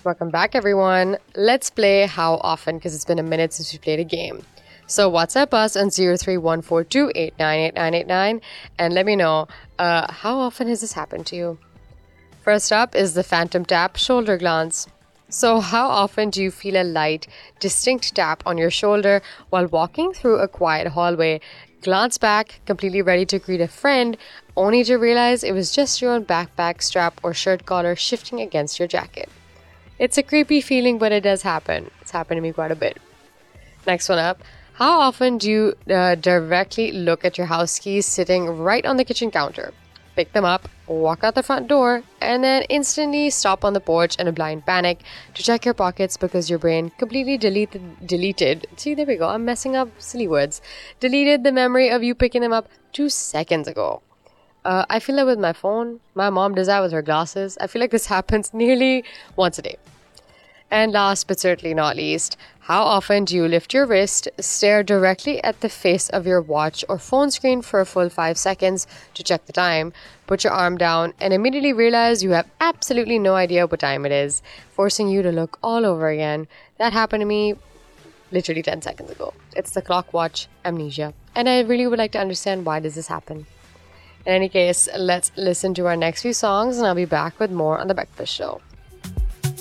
Welcome back, everyone. Let's play How Often, because it's been a minute since we played a game. So WhatsApp us on 031428988989 and let me know, how often has this happened to you? First up is the phantom tap shoulder glance. So how often do you feel a light, distinct tap on your shoulder while walking through a quiet hallway, glance back, completely ready to greet a friend, only to realize it was just your own backpack strap or shirt collar shifting against your jacket? It's a creepy feeling, but it does happen. It's happened to me quite a bit. Next one up. How often do you directly look at your house keys sitting right on the kitchen counter? Pick them up, walk out the front door, and then instantly stop on the porch in a blind panic to check your pockets because your brain completely deleted. See, there we go. I'm messing up silly words. Deleted the memory of you picking them up 2 seconds ago. I feel that with my phone. My mom does that with her glasses. I feel like this happens nearly once a day. And last but certainly not least, how often do you lift your wrist, stare directly at the face of your watch or phone screen for a full 5 seconds to check the time, put your arm down, and immediately realize you have absolutely no idea what time it is, forcing you to look all over again? That happened to me literally 10 seconds ago. It's the clock watch amnesia. And I really would like to understand, why does this happen? In any case, let's listen to our next few songs and I'll be back with more on The Breakfast Show.